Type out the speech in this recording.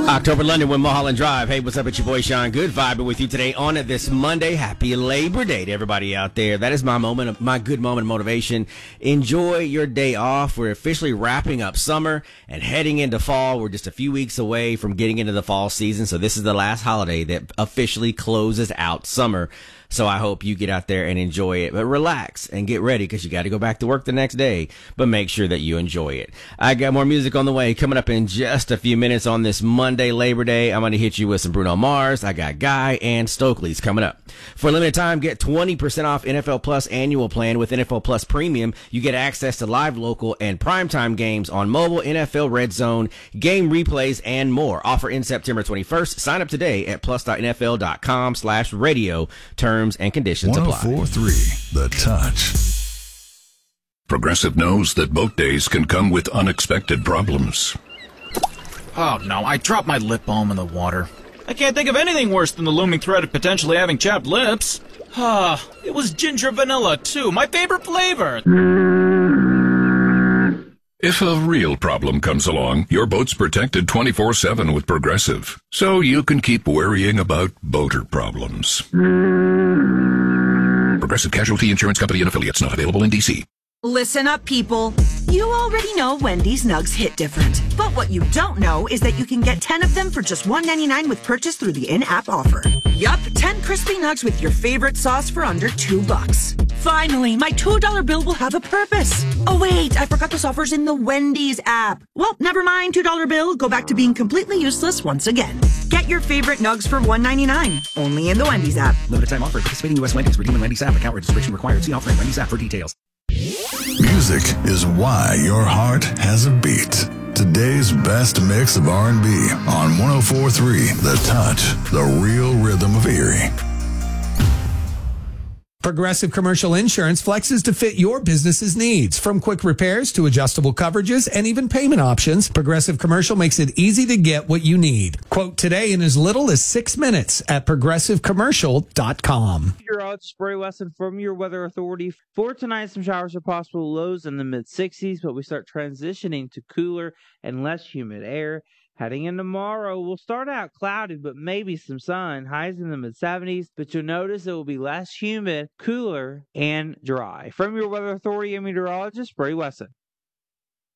October London with Mulholland Drive. Hey, what's up? It's your boy Sean Good, vibing with you today on this Monday. Happy Labor Day to everybody out there. That is my good moment of motivation. Enjoy your day off. We're officially wrapping up summer and heading into fall. We're just a few weeks away from getting into the fall season, so this is the last holiday that officially closes out summer. So I hope you get out there and enjoy it, but relax and get ready because you got to go back to work the next day, but make sure that you enjoy it. I got more music on the way coming up in just a few minutes on this Monday, Labor Day. I'm going to hit you with some Bruno Mars. I got Guy and Stokely's coming up. For a limited time, get 20% off NFL Plus annual plan with NFL Plus Premium. You get access to live, local, and primetime games on mobile, NFL Red Zone, game replays, and more. Offer in September 21st. Sign up today at plus.nfl.com/radio. Terms and conditions apply. 104.3 The Touch. Progressive knows that boat days can come with unexpected problems. Oh no, I dropped my lip balm in the water. I can't think of anything worse than the looming threat of potentially having chapped lips. It was ginger vanilla too, my favorite flavor. If a real problem comes along, your boat's protected 24/7 with Progressive, so you can keep worrying about boater problems. Progressive Casualty Insurance Company and affiliates, not available in D.C. Listen up, people. You already know Wendy's Nugs hit different. But what you don't know is that you can get 10 of them for just $1.99 with purchase through the in-app offer. Yup, 10 crispy nugs with your favorite sauce for under $2. Finally, my $2 bill will have a purpose. Oh wait, I forgot this offer's in the Wendy's app. Well, never mind, $2 bill. Go back to being completely useless once again. Get your favorite nugs for $1.99. Only in the Wendy's app. Limited time offer. Participating U.S. Wendy's. Redeem in Wendy's app. Account registration required. See offering Wendy's app for details. Music is why your heart has a beat. Today's best mix of R&B on 104.3 The Touch, the real rhythm of Erie. Progressive Commercial Insurance flexes to fit your business's needs. From quick repairs to adjustable coverages and even payment options, Progressive Commercial makes it easy to get what you need. Quote today in as little as 6 minutes at progressivecommercial.com. It's Spray Wesson from your Weather Authority. For tonight, some showers are possible, lows in the mid-60s, but we start transitioning to cooler and less humid air. Heading in tomorrow, we'll start out cloudy, but maybe some sun. Highs in the mid-70s, but you'll notice it will be less humid, cooler, and dry. From your Weather Authority and meteorologist, Spray Wesson.